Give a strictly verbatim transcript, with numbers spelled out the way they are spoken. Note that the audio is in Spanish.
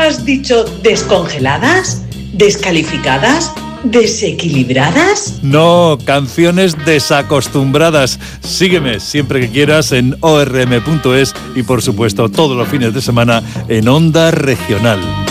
¿Has dicho descongeladas? ¿Descalificadas? ¿Desequilibradas? No, canciones desacostumbradas. Sígueme siempre que quieras en o r m punto es y por supuesto todos los fines de semana en Onda Regional.